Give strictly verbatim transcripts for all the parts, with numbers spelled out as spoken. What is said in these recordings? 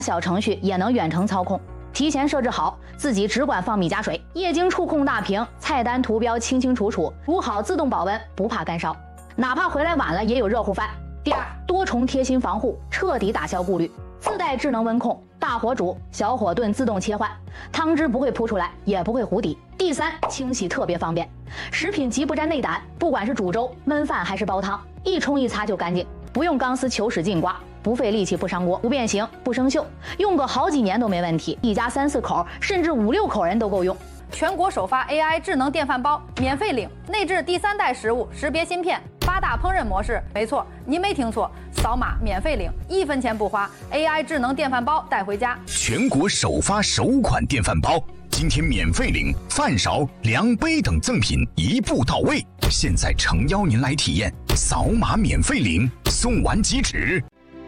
小程序也能远程操控，提前设置好，自己只管放米加水，液晶触控大屏，菜单图标清清楚楚，煮好自动保温，不怕干烧，哪怕回来晚了也有热乎饭。第二，多重贴心防护，彻底打消顾虑，自带智能温控，大火煮、小火炖自动切换，汤汁不会扑出来，也不会糊底。第三，清洗特别方便，食品级不沾内胆，不管是煮粥、焖饭还是煲汤，一冲一擦就干净，不用钢丝球使劲刮。不费力气，不伤锅，不变形，不生锈，用个好几年都没问题。一家三四口，甚至五六口人都够用。 全国首发 A I 智能电饭煲，免费领，内置第三代食物识别芯片，八大烹饪模式。没错，您没听错，扫码免费领，一分钱不花 ，A I 智能电饭煲带回家。 全国首发首款电饭煲，今天免费领，饭勺、量杯等赠品一步到位。现在诚邀您来体验，扫码免费领，送完即止。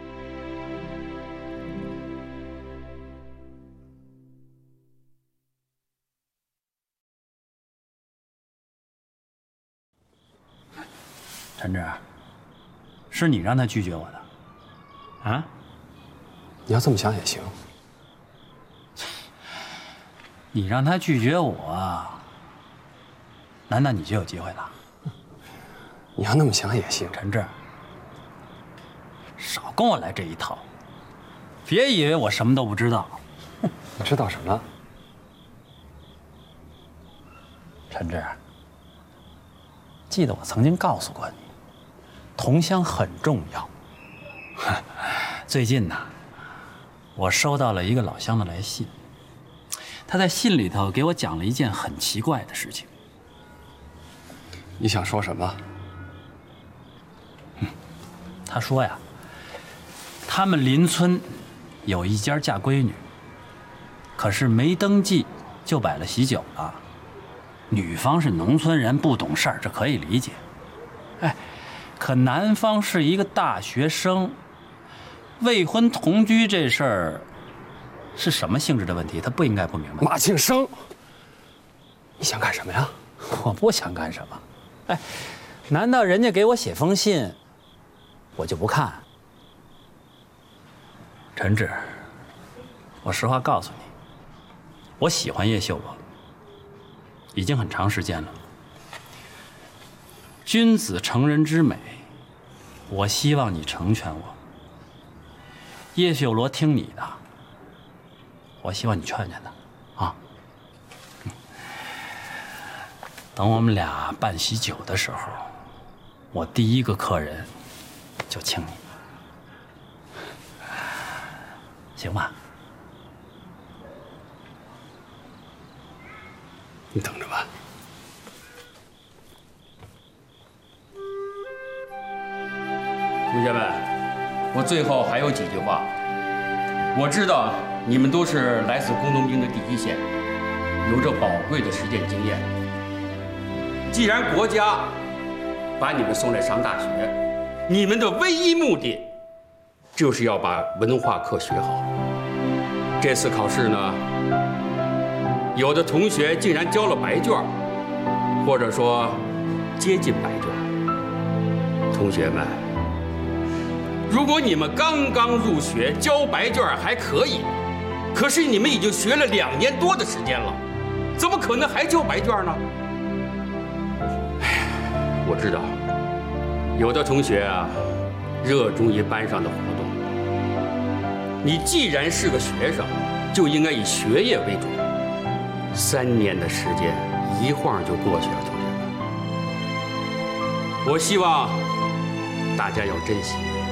陈志，是你让他拒绝我的，啊？ 你要这么想也行。 你让他拒绝我，难道你就有机会了？ 你要那么想也行。 陈志，少跟我来这一套，别以为我什么都不知道。 你知道什么？ 陈志，记得我曾经告诉过你。同乡很重要。最近呢，我收到了一个老乡的来信，他在信里头给我讲了一件很奇怪的事情。 你想说什么？ 嗯，他说呀，他们邻村有一家嫁闺女，可是没登记就摆了喜酒了。女方是农村人，不懂事儿，这可以理解。哎。可男方是一个大学生，未婚同居这事儿是什么性质的问题？他不应该不明白。 马庆生，你想干什么呀？ 我不想干什么。哎，难道人家给我写封信，我就不看？陈志，我实话告诉你，我喜欢叶秀罗，已经很长时间了。君子成人之美，我希望你成全我。叶秀罗听你的，我希望你劝劝他，啊。等我们俩办喜酒的时候，我第一个客人就请你，行吧？ 你等着吧。 同学们，我最后还有几句话。我知道你们都是来自工农兵的第一线，有着宝贵的实践经验。既然国家把你们送来上大学，你们的唯一目的就是要把文化课学好。这次考试呢，有的同学竟然交了白卷，或者说接近白卷。同学们，如果你们刚刚入学，交白卷还可以，可是你们已经学了两年多的时间了，怎么可能还交白卷呢？哎，我知道，有的同学啊，热衷于班上的活动。你既然是个学生，就应该以学业为主。三年的时间一晃就过去了，同学们，我希望大家要珍惜。